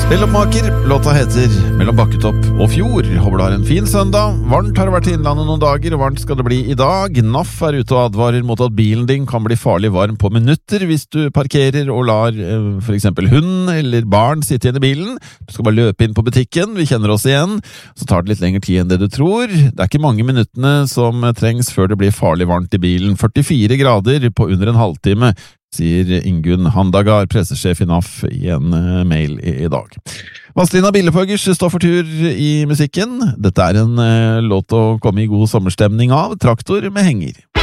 Spelloppmaker, låta heter Mellom bakketopp og fjord. Håper du har en fin søndag. Varmt har det vært i innlandet noen dager, og varmt skal det bli i dag. NAF er ute og advarer mot at bilen din kan bli farlig varm på minutter hvis du parkerer og lar for eksempel hund eller barn sitte igjen i bilen. Du skal bare løpe inn på butikken, vi kjenner oss igjen. Så tar det litt lengre tid enn det du tror. Det er ikke mange minuttene som trengs før det blir farlig varmt i bilen. 44 grader på under en halvtime, sier Ingunn Handagar, pressesjef i NAF, i en mail i dag. Vazelina Billepuggers står for tur i musikken. Dette er en låt å komme i god sommerstemning av, Traktor med henger.